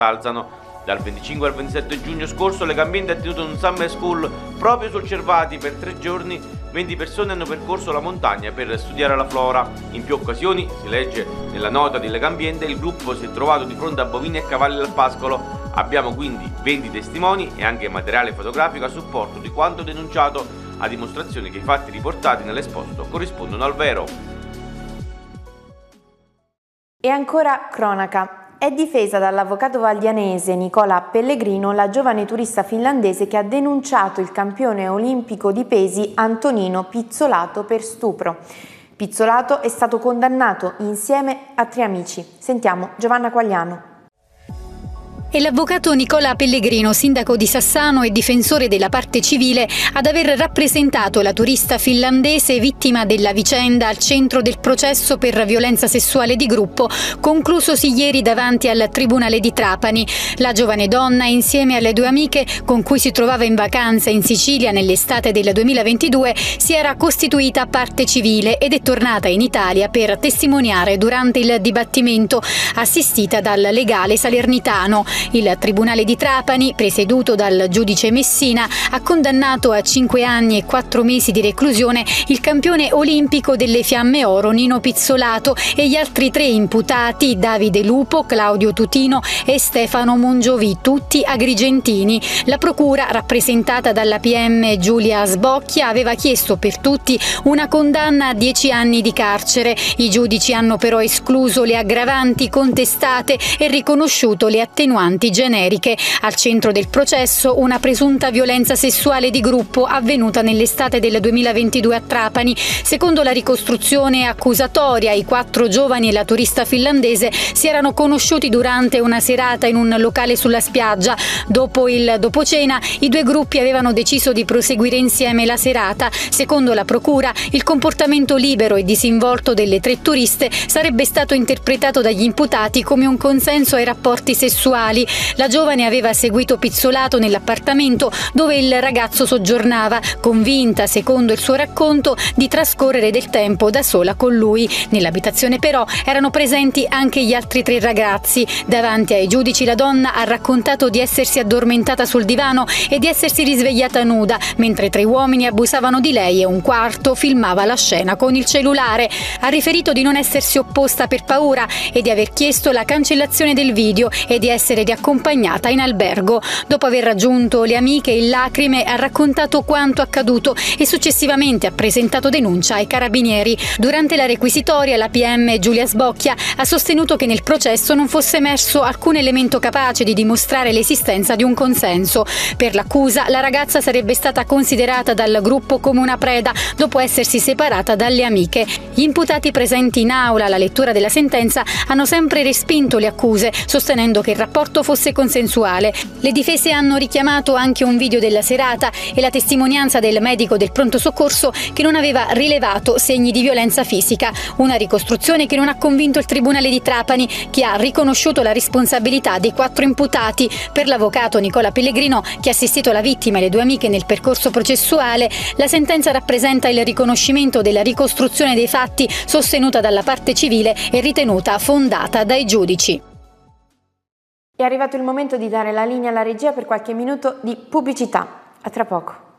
Alzano. Dal 25 al 27 giugno scorso Legambiente ha tenuto un summer school proprio sul Cervati. Per 3 giorni 20 persone hanno percorso la montagna per studiare la flora. In più occasioni, si legge nella nota di Legambiente, il gruppo si è trovato di fronte a bovini e cavalli al pascolo. Abbiamo quindi 20 testimoni e anche materiale fotografico a supporto di quanto denunciato, a dimostrazione che i fatti riportati nell'esposto corrispondono al vero. E ancora cronaca. È difesa dall'avvocato valdianese Nicola Pellegrino la giovane turista finlandese che ha denunciato il campione olimpico di pesi Antonino Pizzolato per stupro. Pizzolato è stato condannato insieme a 3 amici. Sentiamo Giovanna Quagliano. È l'avvocato Nicola Pellegrino, sindaco di Sassano e difensore della parte civile, ad aver rappresentato la turista finlandese vittima della vicenda al centro del processo per violenza sessuale di gruppo, conclusosi ieri davanti al Tribunale di Trapani. La giovane donna, insieme alle 2 amiche con cui si trovava in vacanza in Sicilia nell'estate del 2022, si era costituita parte civile ed è tornata in Italia per testimoniare durante il dibattimento, assistita dal legale salernitano. Il Tribunale di Trapani, presieduto dal giudice Messina, ha condannato a 5 anni e 4 mesi di reclusione il campione olimpico delle Fiamme Oro Nino Pizzolato e gli altri 3 imputati, Davide Lupo, Claudio Tutino e Stefano Mongiovi, tutti agrigentini. La procura, rappresentata dalla PM Giulia Sbocchia, aveva chiesto per tutti una condanna a 10 anni di carcere. I giudici hanno però escluso le aggravanti contestate e riconosciuto le attenuanti generiche. Al centro del processo una presunta violenza sessuale di gruppo avvenuta nell'estate del 2022 a Trapani. Secondo la ricostruzione accusatoria, i 4 giovani e la turista finlandese si erano conosciuti durante una serata in un locale sulla spiaggia. Dopo il dopocena, i 2 gruppi avevano deciso di proseguire insieme la serata. Secondo la procura, il comportamento libero e disinvolto delle 3 turiste sarebbe stato interpretato dagli imputati come un consenso ai rapporti sessuali. La giovane aveva seguito Pizzolato nell'appartamento dove il ragazzo soggiornava, convinta, secondo il suo racconto, di trascorrere del tempo da sola con lui. Nell'abitazione però erano presenti anche gli altri 3 ragazzi. Davanti ai giudici la donna ha raccontato di essersi addormentata sul divano e di essersi risvegliata nuda, mentre 3 uomini abusavano di lei e un quarto filmava la scena con il cellulare. Ha riferito di non essersi opposta per paura e di aver chiesto la cancellazione del video e di essere accompagnata in albergo. Dopo aver raggiunto le amiche in lacrime, ha raccontato quanto accaduto e successivamente ha presentato denuncia ai carabinieri. Durante la requisitoria la PM Giulia Sbocchia ha sostenuto che nel processo non fosse emerso alcun elemento capace di dimostrare l'esistenza di un consenso. Per l'accusa la ragazza sarebbe stata considerata dal gruppo come una preda dopo essersi separata dalle amiche. Gli imputati presenti in aula alla lettura della sentenza hanno sempre respinto le accuse, sostenendo che il rapporto fosse consensuale. Le difese hanno richiamato anche un video della serata e la testimonianza del medico del pronto soccorso che non aveva rilevato segni di violenza fisica. Una ricostruzione che non ha convinto il Tribunale di Trapani, che ha riconosciuto la responsabilità dei 4 imputati. Per l'avvocato Nicola Pellegrino, che ha assistito la vittima e le 2 amiche nel percorso processuale, la sentenza rappresenta il riconoscimento della ricostruzione dei fatti sostenuta dalla parte civile e ritenuta fondata dai giudici. È arrivato il momento di dare la linea alla regia per qualche minuto di pubblicità. A tra poco.